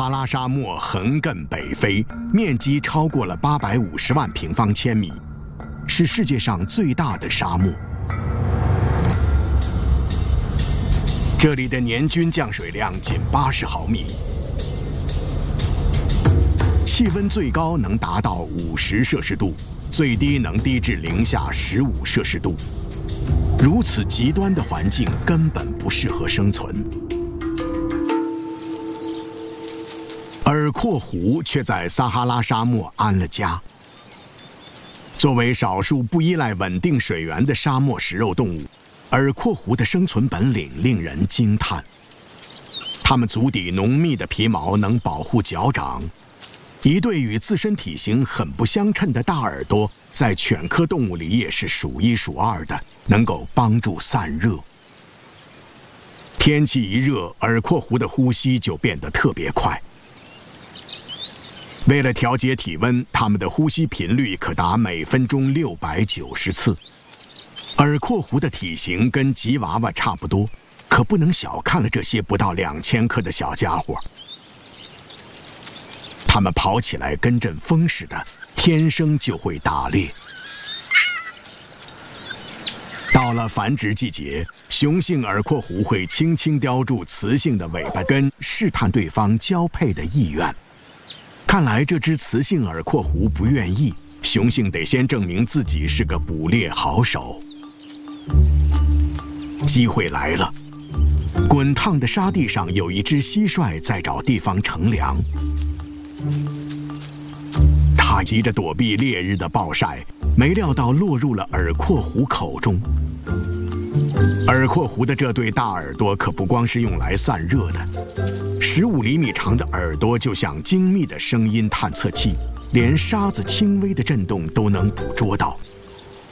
哈拉沙漠横亘北非，面积超过了850万平方千米，是世界上最大的沙漠。这里的年均降水量仅80毫米，气温最高能达到50摄氏度，最低能低至零下15摄氏度。如此极端的环境根本不适合生存。尔阔湖却在撒哈拉沙漠安了家。作为少数不依赖稳定水源的沙漠食肉动物，尔阔湖的生存本领令人惊叹。它们足底浓密的皮毛能保护脚掌，一对与自身体型很不相称的大耳朵，在犬科动物里也是数一数二的，能够帮助散热。天气一热，尔阔湖的呼吸就变得特别快。为了调节体温，它们的呼吸频率可达每分钟690次。尔阔湖的体型跟吉娃娃差不多，可不能小看了这些不到2000克的小家伙。它们跑起来跟阵风似的，天生就会打猎。到了繁殖季节，雄性尔阔湖会轻轻叼住雌性的尾巴根，试探对方交配的意愿。看来这只雌性尔阔湖不愿意，雄性得先证明自己是个捕猎好手。机会来了，滚烫的沙地上有一只蟋蟀在找地方乘凉。它急着躲避烈日的暴晒，没料到落入了尔阔湖口中。尔阔湖的这对大耳朵可不光是用来散热的，15厘米长的耳朵就像精密的声音探测器，连沙子轻微的震动都能捕捉到。